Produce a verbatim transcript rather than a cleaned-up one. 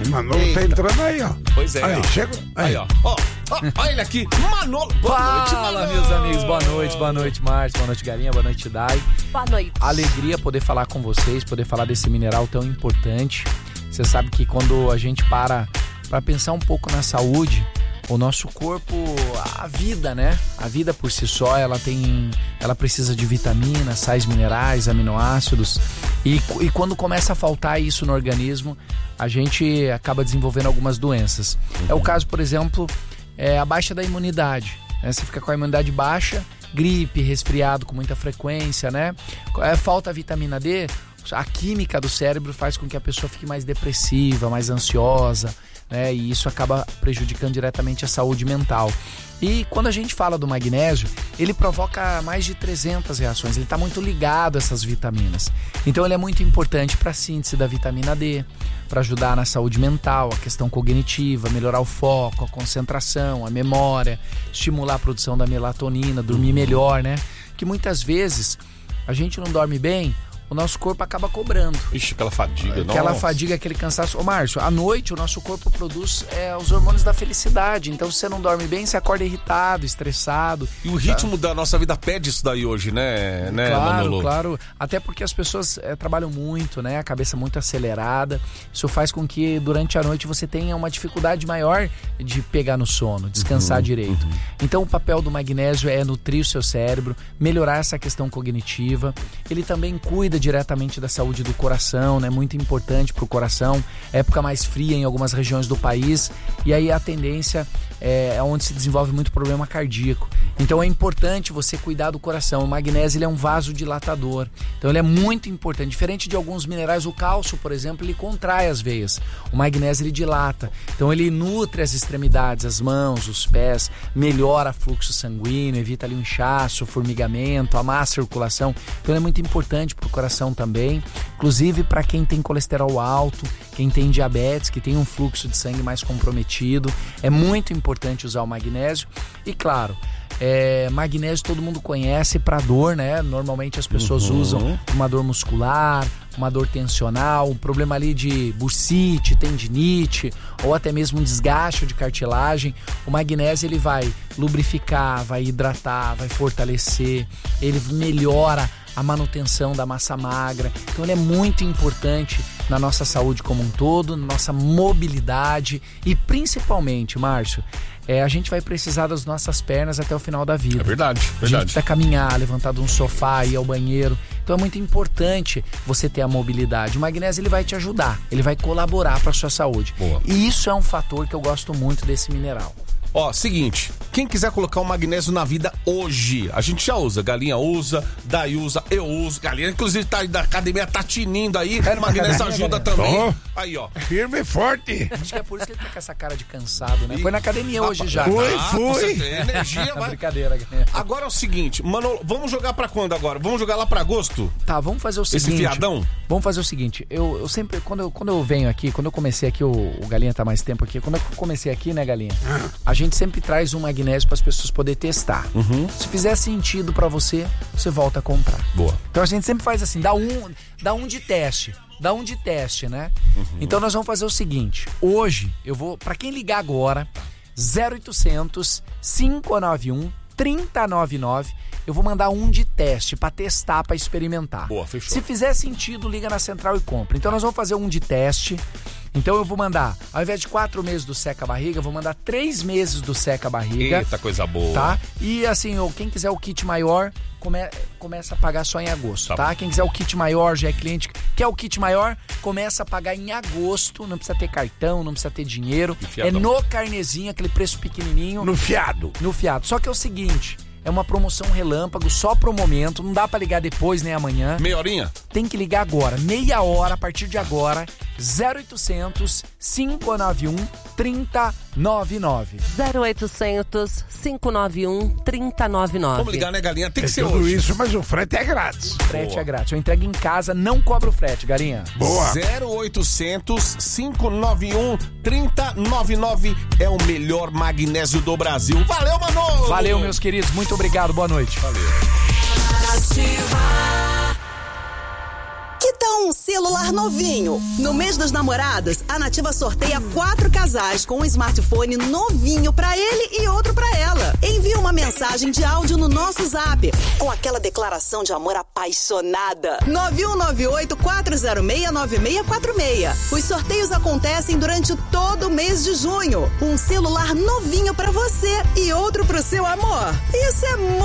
O Manolo tá entrando aí, ó. Pois é. Aí, ó. chega. Aí, Aí, ó. Ó, ó, olha ele aqui. Manolo. Boa noite, Fala, Manolo. meus amigos. Boa noite, boa noite, Márcio. Boa noite, Galinha. Boa noite, Dai. Boa noite. Alegria poder falar com vocês, poder falar desse mineral tão importante. Você sabe que quando a gente para para pensar um pouco na saúde, o nosso corpo, a vida, né? A vida por si só, ela tem, ela precisa de vitaminas, sais minerais, aminoácidos. E, e quando começa a faltar isso no organismo, a gente acaba desenvolvendo algumas doenças. Uhum. É o caso, por exemplo, é a baixa da imunidade. Né? Você fica com a imunidade baixa, gripe, resfriado com muita frequência, né? É, falta a vitamina D, a química do cérebro faz com que a pessoa fique mais depressiva, mais ansiosa, né? E isso acaba prejudicando diretamente a saúde mental. E quando a gente fala do magnésio, ele provoca mais de trezentas reações, ele está muito ligado a essas vitaminas. Então ele é muito importante para a síntese da vitamina D, para ajudar na saúde mental, a questão cognitiva, melhorar o foco, a concentração, a memória, estimular a produção da melatonina, dormir melhor, né? Que muitas vezes a gente não dorme bem, o nosso corpo acaba cobrando. Ixi, aquela fadiga, Aquela nossa. fadiga, aquele cansaço. Ô, Márcio, à noite o nosso corpo produz é, os hormônios da felicidade. Então, se você não dorme bem, você acorda irritado, estressado. E o ritmo tá? da nossa vida pede isso daí hoje, né, né Claro, Manolo? claro. Até porque as pessoas é, trabalham muito, né? A cabeça muito acelerada. Isso faz com que durante a noite você tenha uma dificuldade maior de pegar no sono, descansar uhum, direito. Uhum. Então, o papel do magnésio é nutrir o seu cérebro, melhorar essa questão cognitiva. Ele também cuida diretamente da saúde do coração, né? Muito importante para o coração. Época mais fria em algumas regiões do país, e aí a tendência é, é onde se desenvolve muito problema cardíaco. Então é importante você cuidar do coração. O magnésio, ele é um vasodilatador, então ele é muito importante. Diferente de alguns minerais, o cálcio, por exemplo, ele contrai as veias. O magnésio, ele dilata. Então ele nutre as extremidades, as mãos, os pés, melhora o fluxo sanguíneo, evita ali o inchaço, o formigamento, a má circulação. Então ele é muito importante para o coração também, inclusive para quem tem colesterol alto, quem tem diabetes, que tem um fluxo de sangue mais comprometido. É muito importante usar o magnésio. E claro, é, magnésio todo mundo conhece para dor, né? Normalmente as pessoas uhum. usam uma dor muscular, uma dor tensional, um problema ali de bursite, tendinite, ou até mesmo um desgaste de cartilagem. O magnésio, ele vai lubrificar, vai hidratar, vai fortalecer, ele melhora a manutenção da massa magra. Então ele é muito importante na nossa saúde como um todo, na nossa mobilidade e principalmente, Márcio, é, a gente vai precisar das nossas pernas até o final da vida. É verdade, verdade. A gente precisa caminhar, levantar de um sofá, ir ao banheiro. Então é muito importante você ter a mobilidade. O magnésio, ele vai te ajudar, ele vai colaborar para a sua saúde. Boa. E isso é um fator que eu gosto muito desse mineral. Ó, seguinte, quem quiser colocar o magnésio na vida hoje, a gente já usa, Galinha usa, Dai usa, eu uso, Galinha inclusive tá aí da academia, tá tinindo aí, o magnésio ajuda também. Tô. Aí, ó. Firme e forte. Acho que é por isso que ele tá com essa cara de cansado, né? Foi na academia hoje já. Foi, Ah, foi. Energia, vai. Brincadeira, galera. Agora é o seguinte, mano, vamos jogar pra quando agora? Vamos jogar lá pra agosto? Tá, vamos fazer o seguinte. Esse fiadão? Vamos fazer o seguinte, eu, eu sempre, quando eu, quando eu venho aqui, quando eu comecei aqui, o, o Galinha tá mais tempo aqui, quando eu comecei aqui, né, Galinha? A gente sempre traz um magnésio para as pessoas poderem testar. Uhum. Se fizer sentido para você, você volta a comprar. Boa. Então a gente sempre faz assim, dá um, dá um de teste. Dá um de teste, né? Uhum. Então nós vamos fazer o seguinte. Hoje, eu vou, para quem ligar agora, zero oitocentos, cinco nove um, três zero nove nove, eu vou mandar um de teste para testar, para experimentar. Boa, fechou. Se fizer sentido, liga na central e compra. Então nós vamos fazer um de teste. Então eu vou mandar, ao invés de quatro meses do seca-barriga, eu vou mandar três meses do seca-barriga. Eita, coisa boa. Tá? E assim, quem quiser o kit maior, come, começa a pagar só em agosto, tá. tá? Quem quiser o kit maior, já é cliente, quer o kit maior, começa a pagar em agosto, não precisa ter cartão, não precisa ter dinheiro. É no carnezinho, aquele preço pequenininho. No fiado. No fiado. Só que é o seguinte... É uma promoção relâmpago, só pro momento. Não dá pra ligar depois nem amanhã. Meia horinha? Tem que ligar agora. Meia hora, a partir de agora. zero oitocentos, cinco nove um, três zero nove nove. zero oitocentos, cinco nove um, três zero nove nove. Vamos ligar, né, Galinha? Tem que É ser tudo hoje. isso, mas o frete é grátis. O frete é grátis. Eu entrego em casa, não cobro o frete, Galinha. Boa. zero oitocentos, cinco nove um, três zero nove nove é o melhor magnésio do Brasil. Valeu, Manolo! Valeu, meus queridos. Muito obrigado. Boa noite. Valeu. Que tal um celular novinho. No mês dos namorados, a Nativa sorteia quatro casais com um smartphone novinho pra ele e outro pra ela. Envie uma mensagem de áudio no nosso zap com aquela declaração de amor apaixonada. nove um nove oito, quatro zero seis, nove seis quatro seis. Os sorteios acontecem durante todo o mês de junho. Um celular novinho pra você e outro pro seu amor. Isso é muito